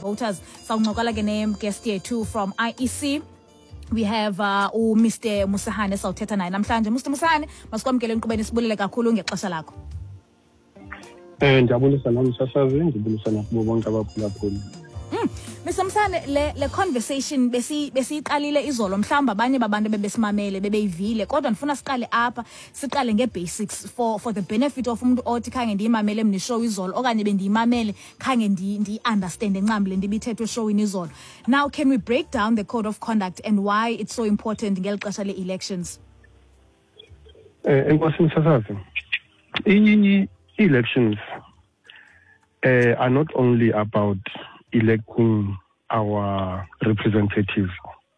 voters. Sawuncokola ke ne-guest yethu from IEC. We have Mr. Musahane sawuthetha naye namhlanje. Mr. Musahane, masikwamkele enkqubeni, sibulele kakhulu ngexesha lakho. Ndiyabulisa namsasazi, ndibulisa nakubo bonke abaphulaphuli. Mr. Musahane, le conversation besiyiqalile izolo, mhlawumbi abanye babantu bebesimamele bebeyivile, kodwa ndifuna siqale apha, siqale nge-basics for the benefit of umuntu othi khange ndiyimamele mna ishow izolo, okanye bendiyimamele khange ndiyi-understande ncam le nto ibithethwe eshowini izolo. Now, can we break down the code of conduct and why it's so important ngeli xesha le-elections? Enkosi msasazi, elections are not only about electing our representatives,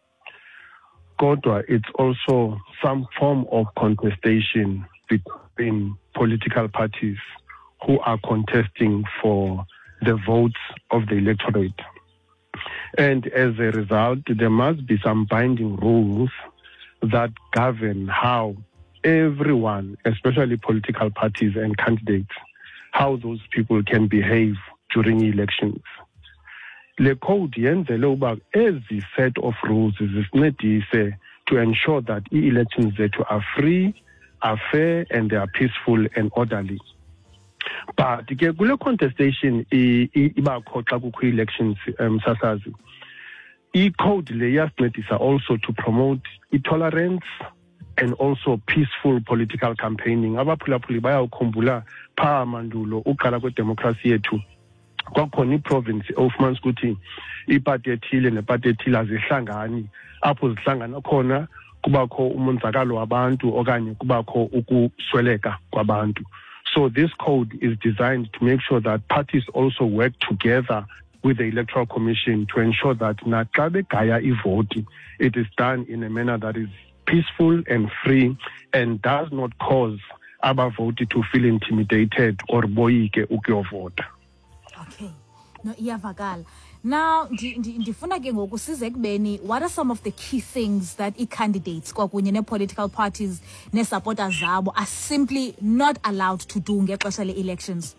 kodwa it's also some form of contestation between political parties who are contesting for the votes of the electorate. And as a result, there must be some binding rules that govern how everyone, especially political parties and candidates, how those people can behave during elections. Le code yenzele uba ezi set of rules zisincedise to ensure that elections zethu are free, are fair, and they are peaceful and orderly. But ke kule contestation ibakho xa kukho elections msasazi, i-code le yasincedisa also to promote tolerance and also peaceful political campaigning. Abaphulaphuli bayawukhumbula phaa mandulo uqala kwedemokhrasi yethu kwakhona iprovince ofumanisa ukuthi ipati ethile nepati ethile azihlangani, apho zihlangana khona kubakho umonzakalo wabantu okanye kubakho ukusweleka kwabantu. So this code is designed to make sure that parties also work together with the Electoral Commission to ensure that naxa begaya ivoti, it is done in a manner that is peaceful and free and does not cause abavoti to feel intimidated or boyike ukuyovota. Okay. No, iyavakala. Now, ndifuna ke ngoku size kubeni, what are some of the key things that i-candidates kwakunye ne-political parties ne-supporters zabo are simply not allowed to do ngexesha le-elections?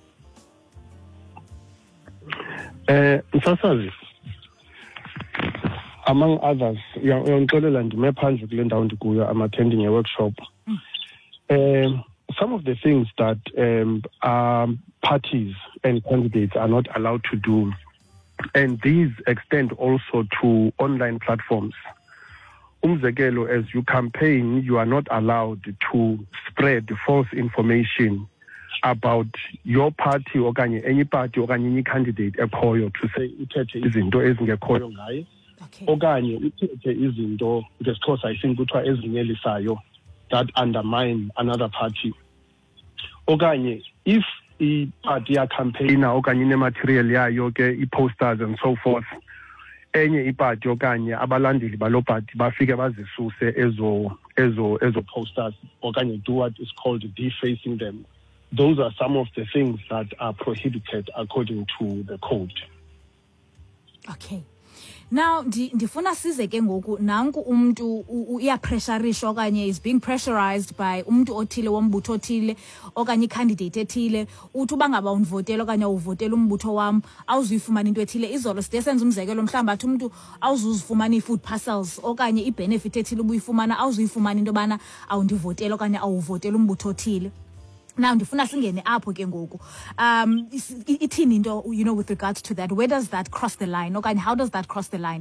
Msasazi, among others, uyangixolela ndime phandle kule ndawo ndikuyo, I'm attending a workshop. Some of the things that parties and candidates are not allowed to do, and these extend also to online platforms. Umzekelo, as you campaign, you are not allowed to spread false information about your party okanye any party okanye any candidate ekhoyo, to say uthethe izinto ezingekhoyo ngaye, okanye uthethe izinto ngesixhosa I think kuthiwa ezinyelisayo that undermine another party. Okanye if i-party yacampaigner okanye inematerial yayo ke i-posters and so forth, enye iparty okanye abalandeli baloo party bafike bazisuse ezo posters okanye do what is called defacing them. Those are some of the things that are prohibited according to the code. Okay. Now, ndifuna size ke ngoku, nanku umuntu uyapressurishwa okanye is being pressurized by umuntu othile wombutho othile okanye i-candidate ethile, uthi uba ngaba undivotela okanye awuvotela umbutho wam awuzuyifumana into ethile. Izolo side senza umzekelo, mhlawumbi athi umuntu awuzuzifumana ii-food parcels okanye i-benefit ethile ubuyifumana awuzuyifumana into yobana awundivotela okanye awuvotela umbutho othile. Now, ndifuna singene apho ke ngoku. Ithini into, with regards to that? Where does that cross the line? Okanye how does that cross the line?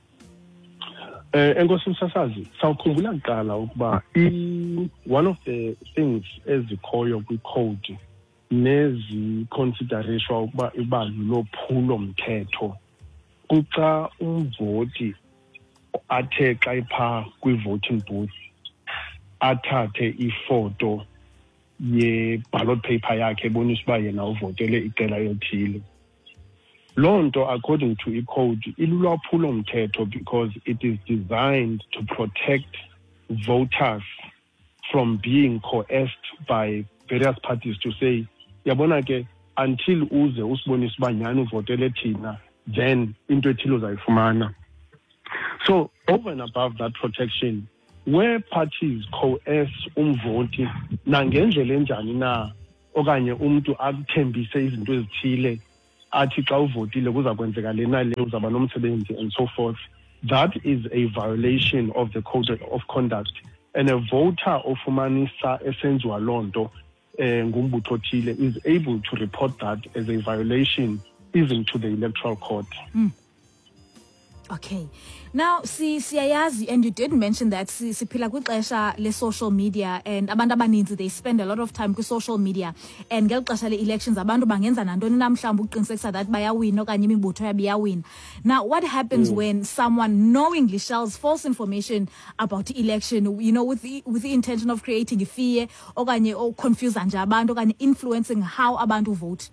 Enkosi msasazi, sawukhumbula kuqala ukuba one of the things ezikhoyo kwi-code neziconsiderishwa ukuba lulophulo mthetho, kuxa umvoti athe xa iphaa kwi-voting booth athathe ifoto ye-ballot paper yakhe ebonisa uba yena uvotele iqela elithile. Loo nto, according to i-code, ilulwaphulo mthetho because it is designed to protect voters from being coerced by various parties to say, yabona ke, until uze usibonise uba nyhani uvotele thina, then into ethile uzayifumana. So, over and above that protection, where parties coerce umvoti nangendlela enjani na okanye umuntu akuthembise izinto ezithile athi xa uvotile kuza kwenzeka lena le uzaba nomsebenzi and so forth. That is a violation of the code of conduct, and a voter ofumanisa esenziwa lonto ngumbutho othile is able to report that as a violation even to the electoral court. Okay. Now, siyayazi, and you did mention that siphila kwixesha le social media, and abantu abaninzi, they spend a lot of time with social media, and ngeli xesha le elections abantu bangenza nantoni namhlanje uqinisekisa that bayawina okanye imibutho yabo iyawina. Now, what happens when someone knowingly shells false information about the election, you know, with the intention of creating fear okanye confuse nje abantu okanye influencing how abantu vote?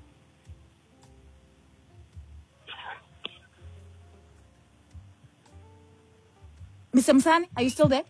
Mr. Msane, are you still there?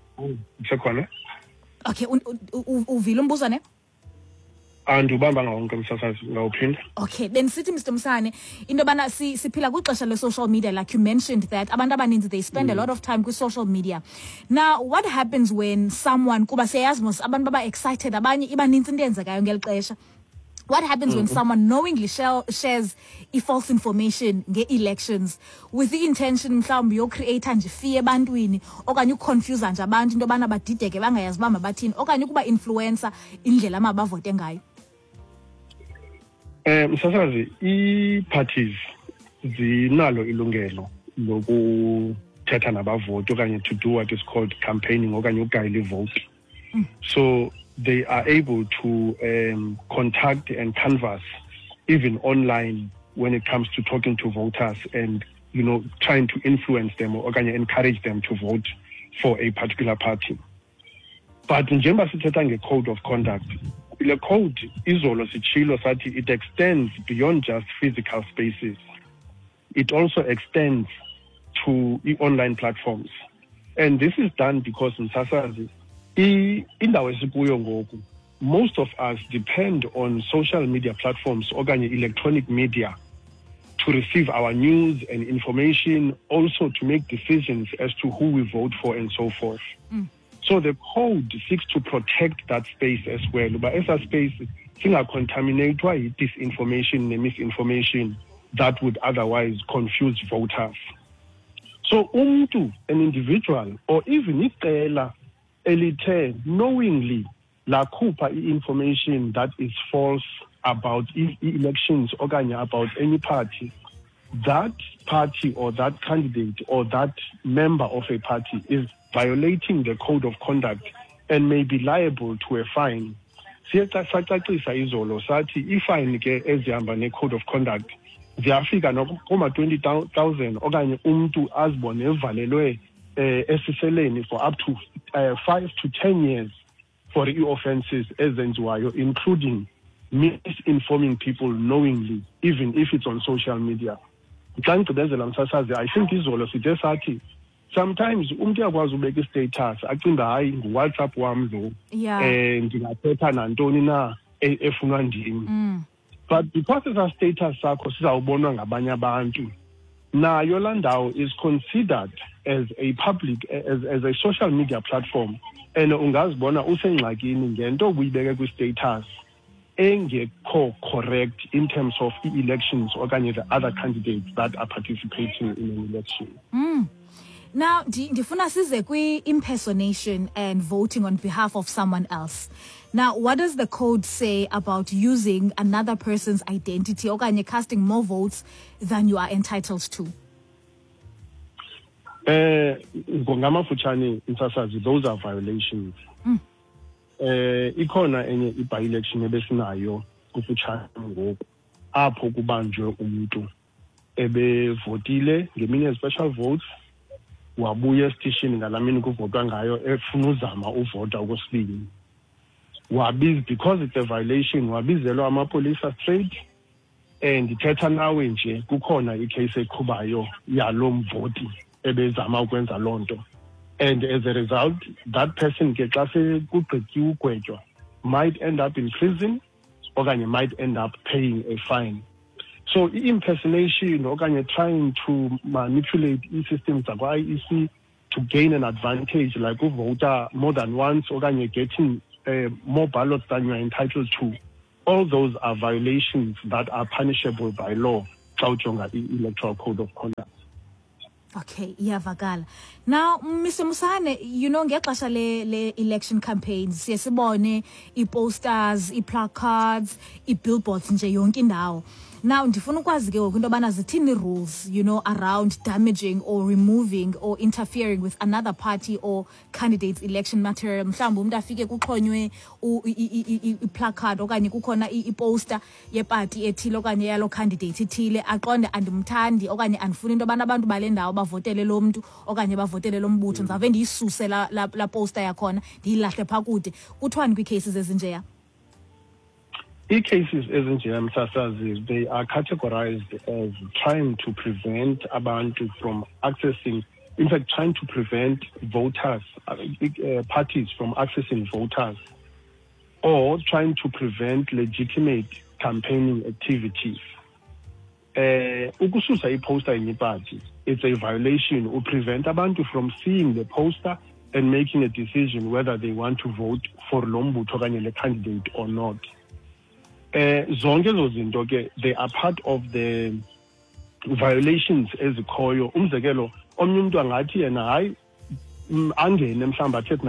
Okay, uvile umbuzo ne? Andubamba ngawonke msasazi ngawuphinda. Okay, then sithi Mr. Msane, into bana siphila kwixesha le social media, like you mentioned that abantu abaninzi, they spend a lot of time with social media. Now, what happens when someone, kuba siyayazi mos abantu baba excited, abanye iba ninzi into eyenzekayo ngeli xesha. What happens when someone knowingly shares false information nge-elections with the intention mhlawumbi yocreate nje fear ebantwini okanye uconfuse nje abantu into yobana badideke bangayazi uba mabathini okanye ukuba influencer indlela amabavote ngayo? Msasazi, ii-parties zinalo ilungelo lokuthetha nabavoti okanye to do what is called campaigning okanye ugayela ivote. So they are able to contact and canvass even online when it comes to talking to voters and, you know, trying to influence them or encourage them to vote for a particular party. But njengoba sithetha nge-code of conduct, the code izolo sitshilo sathi it extends beyond just physical spaces. It also extends to the online platforms. And this is done because msasazi, indawo esikuyo ngoku, most of us depend on social media platforms okanye electronic media to receive our news and information, also to make decisions as to who we vote for and so forth. So the code seeks to protect that space as well. But as a space, contaminated by disinformation and misinformation that would otherwise confuse voters. So an individual, or even iqela elithe knowingly lakhupha information that is false about elections okanye about any party, that party or that candidate or that member of a party is violating the code of conduct and may be liable to a fine. Siyacacisa izolo sathi ifine ke ezihamba ne-code of conduct ziyafika kuma-20,000 okanye umntu azibone evalelwe esiseleni for up to 5 to 10 years for i-offenses ezenziwayo, including misinforming people knowingly, even if it's on social media. Xa ngigqibezela msasazi, I think izolo sithe sathi sometimes umntu uyakwazi ubeka i-status acinga hayi nguWhatsApp wam lo ndingathetha nantoni na efunwa ndim. But because esa status sakho sizawubonwa ngabanye abantu, nayo laa ndawo is considered as a public, as a social media platform, and ungazibona usengxakini ngento ubuyibeke kwi-status engekho correct in terms of elections okanye the other candidates that are participating in an election. Now, ndifuna size kwi-impersonation and voting on behalf of someone else. Now, what does the code say about using another person's identity okanye casting more votes than you are entitled to? Ngamafutshane msasazi, those are violations. Ikhona enye i-by-election ebesinayo kufutshane ngoku apho kubanjwe umntu ebevotile ngeminye special votes wabuya esitishini ngalamini kuvotwa ngayo efuna uzama uvota okwesibini. Because it's a violation, wabizelwa amapolisa straight, and ithetha nawe nje kukhona icase eqhubayo yalo mvoti ebezama ukwenza loo nto. And as a result, that person ke xa sekugqityiwe ugwetywa might end up in prison okanye might end up paying a fine. So impersonation okanye trying to manipulate systems zakwa-IEC to gain an advantage, like voter more than once okanye getting more ballots than you are entitled to, all those are violations that are punishable by law. Electoral Code of Conduct. Okay, iyavakala. Now, Mr. Musane, you know, ngexesha le election campaigns, siye sibone i-posters, i-placards, i-billboards nje yonke indawo. Now, ndifuna ukwazi ke ngoku into yobana zithini rules, you know, around damaging or removing or interfering with another party or candidate's election material. Mhlawumbi umuntu afike kuxhonywe i-placard okanye kukhona i-poster yeparty ethile okanye yalo candidate ithile, aqonde andimthandi okanye andifuna into yobana abantu bale ndawo bavotele lo mntu okanye bavotele lo mbutho, ndizawube ndiyisuse la poster yakhona ndiyilahle phaa kude. Kuthiwani kwii-cases ezinjeya? E-cases ezinjeya Msasazi, they are categorized as trying to prevent abantu from accessing, in fact, trying to prevent voters, parties from accessing voters, or trying to prevent legitimate campaigning activities. Ukususa i-poster in party, it's a violation. To prevent abantu from seeing the poster and making a decision whether they want to vote for Lombutho okanye le candidate or not. Zonke ezo zinto ke, they are part of the violations ezikhoyo. Umzekelo, omnye umuntu angathi yena hayi angene mhlawumbi athethe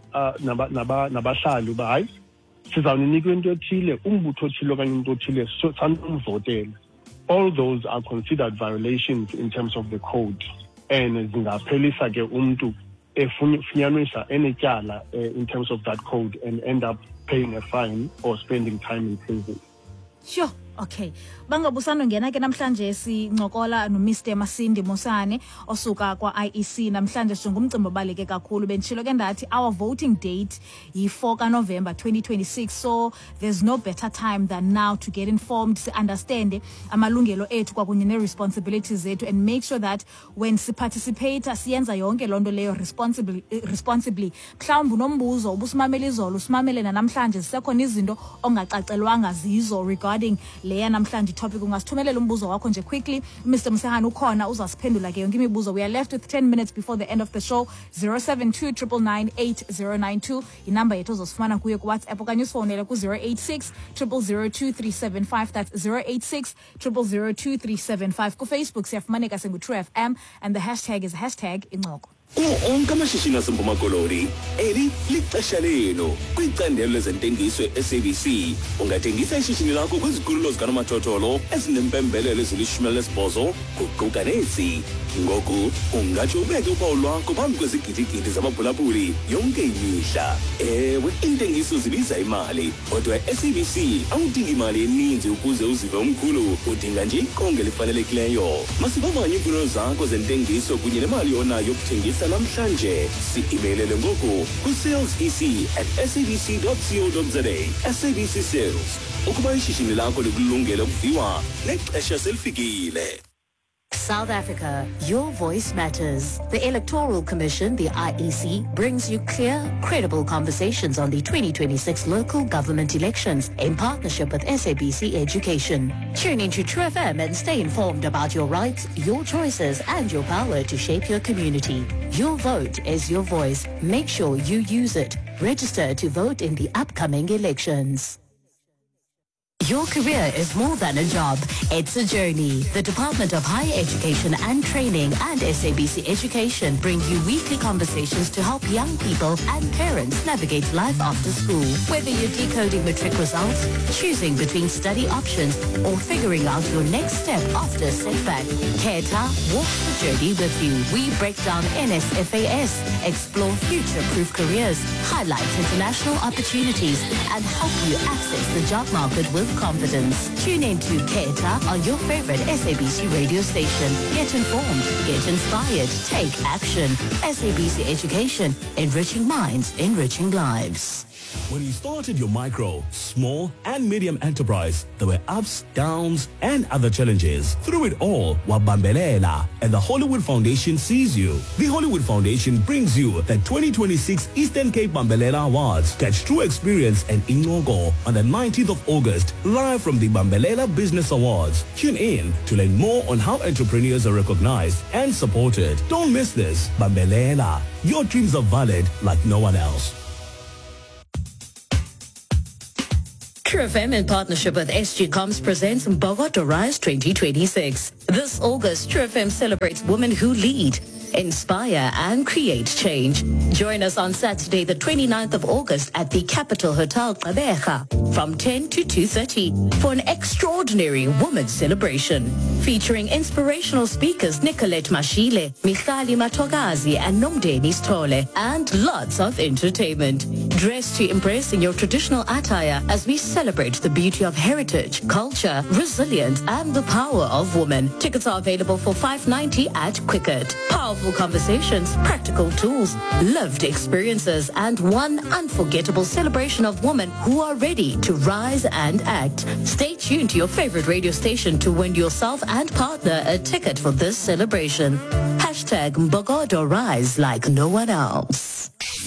nabahlali uba hayi sizawunika into ethile, umbutho othile okanye umuntu othile sanomvotela. All those are considered violations in terms of the code, and zingaphelisa ke umuntu efunyanisa enetyala in terms of that code and end up paying a fine or spending time in prison. Sure. Okay. Bangabusano ngena ke namhlanje sincokola no Mr. Masindi Musane osuka kwa IEC. Namhlanje singumcimbi obaleke kakhulu. Benchilo ke ndathi our voting date yi-4 kaNovember 2026. So there's no better time than now to get informed, to understand amalungelo ethu kwakunye ne-responsibilities zethu, and make sure that when siparticipate siyenza yonke lonto leyo responsibly. Mhlawumbi unombuzo ubusimamela izolo, usimamele namhlanje zisekhona izinto ongacacelwanga zizo regarding leya namhlanje topic. Ungasithumelela umbuzo wakho nje quickly. Mr. Musahani ukhona uzasiphendula ke yonke imibuzo. We are left with 10 minutes before the end of the show. 072 999 8092 inamba yethu ozosifumana kuyo ku WhatsApp okanye usifonele ku 086 000 2375. That's 086 000 2375. Ku Facebook siyafumaneka singu True FM, and the hashtag is #Incoko. Onke amashishini aseMpuma Koloni eli lixesha lenu kwicandelo lezentengiso SABC. Ungathengisa ishishini lakho kwizikhululo zikanomathotholo ezinempembelelo ezili-18 kuquka nezi. Ngoku ungatsho ubeke uphawu lwakho phambi kwezigidigidi zamabhulabhuli yonke imihla. Ewe, intengiso zibiza imali, kodwa SABC awudingi imali eninzi ukuze uzive umkhulu. Udinga nje iqonga elifanelekileyo. Masibamanye iimfuno zakho zentengiso kunye nemali onayo yokuthengisa namhlanje. Si-imeilele ngoku ku sales@sabc.co.za. SABC Sales, ukuba ishishini lakho likulungele ukuviwa, nexesha selifikile. South Africa, your voice matters. The Electoral Commission, the IEC, brings you clear, credible conversations on the 2026 local government elections in partnership with SABC Education. Tune into True FM and stay informed about your rights, your choices, and your power to shape your community. Your vote is your voice. Make sure you use it. Register to vote in the upcoming elections. Your career is more than a job. It's a journey. The Department of Higher Education and Training and SABC Education bring you weekly conversations to help young people and parents navigate life after school. Whether you're decoding matric results, choosing between study options, or figuring out your next step after a setback, KETA walks the journey with you. We break down NSFAS, explore future-proof careers, highlight international opportunities, and help you access the job market with confidence. Tune in to KETA on your favorite SABC radio station. Get informed, get inspired, take action. SABC Education, enriching minds, enriching lives. When you started your micro, small and medium enterprise, there were ups, downs, and other challenges. Through it all, wabambelela, and the Hollywood Foundation sees you. The Hollywood Foundation brings you the 2026 Eastern Cape Bambelela Awards. Catch true experience and Incoko on the 19th of August, live from the Bambelela Business Awards. Tune in to learn more on how entrepreneurs are recognized and supported. Don't miss this. Bambelela, your dreams are valid like no one else. True FM, in partnership with SG Comms, presents Mbogodo Rise 2026. This August, True FM celebrates women who lead, inspire and create change. Join us on Saturday, the 29th of August at the Capital Hotel Gqeberha from 10 to 2:30 for an extraordinary women's celebration featuring inspirational speakers Nicolette Mashile, Michali Matogazi and Nomdeni Stole, and lots of entertainment. Dress to impress in your traditional attire as we celebrate the beauty of heritage, culture, resilience and the power of women. Tickets are available for $5.90 at Quicket. Powerful conversations, practical tools, lived experiences, and one unforgettable celebration of women who are ready to rise and act. Stay tuned to your favorite radio station to win yourself and partner a ticket for this celebration. #Mbogodo Rise like no one else.